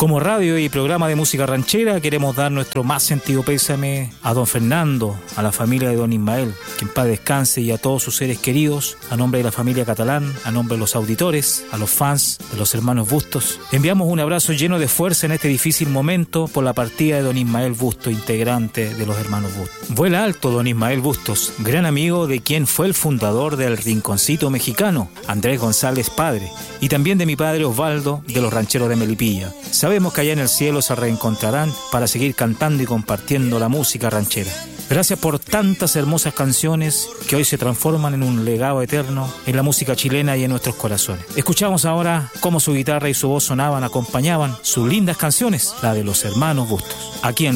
Como radio y programa de música ranchera queremos dar nuestro más sentido pésame a don Fernando, a la familia de don Ismael, que en paz descanse, y a todos sus seres queridos, a nombre de la familia Catalán, a nombre de los auditores, a los fans de los hermanos Bustos. Enviamos un abrazo lleno de fuerza en este difícil momento por la partida de don Ismael Bustos, integrante de los hermanos Bustos. Vuela alto don Ismael Bustos, gran amigo de quien fue el fundador del Rinconcito Mexicano, Andrés González padre, y también de mi padre Osvaldo, de los rancheros de Melipilla. Sabemos que allá en el cielo se reencontrarán para seguir cantando y compartiendo la música ranchera. Gracias por tantas hermosas canciones que hoy se transforman en un legado eterno en la música chilena y en nuestros corazones. Escuchamos ahora cómo su guitarra y su voz sonaban, acompañaban sus lindas canciones, la de los hermanos Bustos. Aquí en